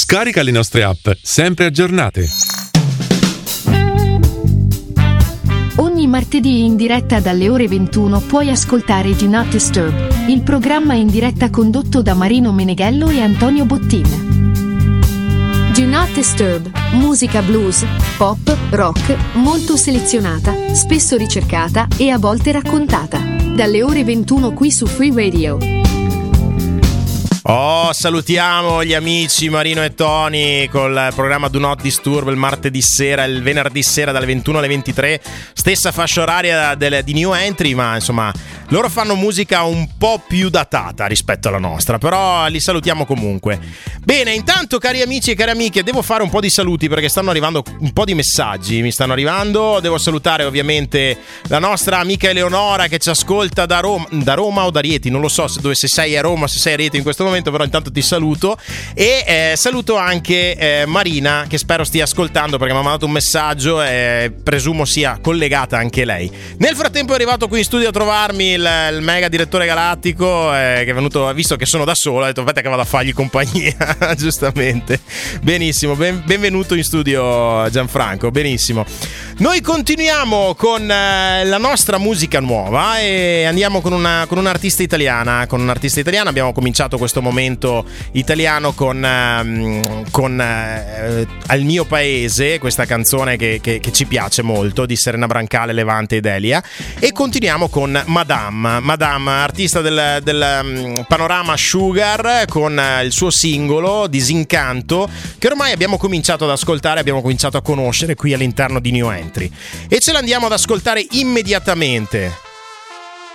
Scarica le nostre app, sempre aggiornate. Ogni martedì in diretta dalle ore 21 puoi ascoltare Do Not Disturb, il programma in diretta condotto da Marino Meneghello e Antonio Bottin. Do Not Disturb, musica blues, pop, rock, molto selezionata, spesso ricercata e a volte raccontata. Dalle ore 21 qui su Free Radio. Oh, salutiamo gli amici Marino e Tony col programma Do Not Disturb il martedì sera, il venerdì sera dalle 21 alle 23, stessa fascia oraria di New Entry, ma insomma loro fanno musica un po' più datata rispetto alla nostra, però li salutiamo comunque. Bene, intanto cari amici e cari amiche, devo fare un po' di saluti perché stanno arrivando un po' di messaggi, mi stanno arrivando. Devo salutare ovviamente la nostra amica Eleonora che ci ascolta da Roma o da Rieti, non lo so se sei a Roma, se sei a Rieti in questo momento, però intanto ti saluto e saluto anche Marina, che spero stia ascoltando perché mi ha mandato un messaggio e presumo sia collegata anche lei. Nel frattempo è arrivato qui in studio a trovarmi il mega direttore galattico che è venuto, visto che sono da solo, ha detto aspetta che vado a fargli compagnia. Giustamente, benissimo, benvenuto in studio Gianfranco. Benissimo, noi continuiamo con la nostra musica nuova e andiamo con un'artista italiana. Con un'artista italiana abbiamo cominciato questo momento italiano con Al mio paese, questa canzone che ci piace molto, di Serena Brancale, Levante ed Elia, e continuiamo con Madame, artista del panorama Sugar, con il suo singolo Disincanto, che ormai abbiamo cominciato ad ascoltare, abbiamo cominciato a conoscere qui all'interno di New Entry, e ce l'andiamo ad ascoltare immediatamente.